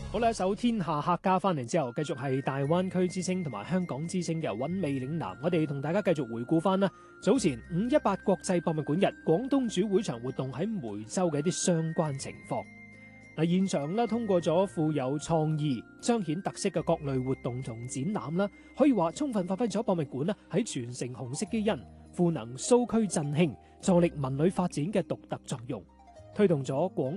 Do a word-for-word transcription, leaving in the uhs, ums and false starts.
好啦，一首《天下客家》翻嚟之後，繼續係大灣區之聲同埋香港之聲嘅韻味嶺南，我哋同大家繼續回顧翻啦。早前五一八國際博物館日，廣東主會場活動喺梅州嘅一啲相關情況。嗱，現場啦，通過咗富有創意、彰顯特色嘅各類活動同展覽啦，可以話充分發揮咗博物館啦喺傳承紅色基因、賦能蘇區振興、助力文旅發展嘅獨特作用，推動咗廣